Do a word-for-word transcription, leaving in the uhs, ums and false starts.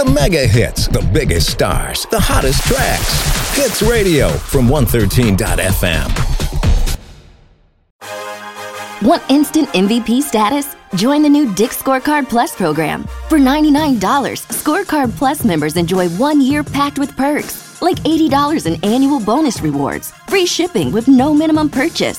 The mega hits, the biggest stars, the hottest tracks. Hits Radio from one thirteen dot f m. Want instant M V P status? Join the new Dick's Scorecard Plus program. For ninety-nine dollars, Scorecard Plus members enjoy one year packed with perks, like eighty dollars in annual bonus rewards, free shipping with no minimum purchase,